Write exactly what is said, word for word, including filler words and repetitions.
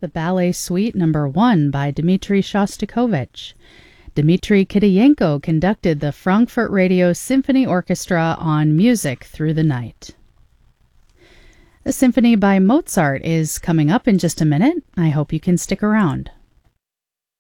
the Ballet Suite Number one by Dmitri Shostakovich. Dmitri Kitayenko conducted the Frankfurt Radio Symphony Orchestra on Music Through the Night. The symphony by Mozart is coming up in just a minute. I hope you can stick around.